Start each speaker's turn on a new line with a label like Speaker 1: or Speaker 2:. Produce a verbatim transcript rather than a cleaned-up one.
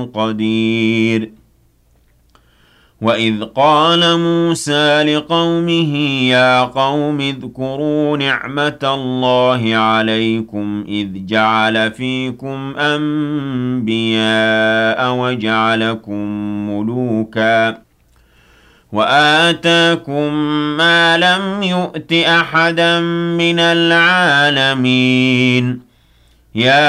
Speaker 1: قدير وإذ قال موسى لقومه يا قوم اذكروا نعمة الله عليكم إذ جعل فيكم أنبياء وجعلكم ملوكا وآتاكم ما لم يؤت أحدا من العالمين يا